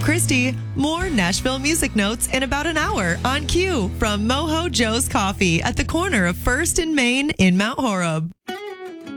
Christy. More Nashville music notes in about an hour on Q from Mojo Joe's Coffee at the corner of 1st and Main in Mount Horeb.